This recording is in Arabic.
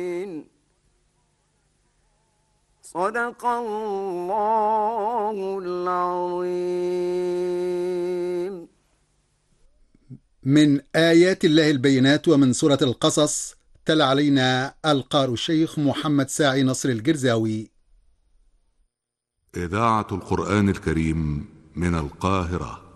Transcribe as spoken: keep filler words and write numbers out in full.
صدق الله العظيم. من آيات الله البينات ومن سورة القصص، تلا علينا القارئ الشيخ محمد ساعي نصر الجرزاوي. إذاعة القرآن الكريم من القاهرة.